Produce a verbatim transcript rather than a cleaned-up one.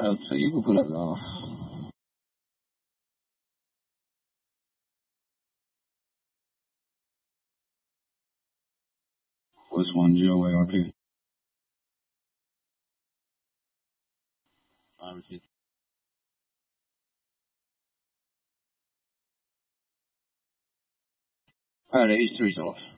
要这一个不能啊。What's one G O A R P? I repeat. Alright, H three off.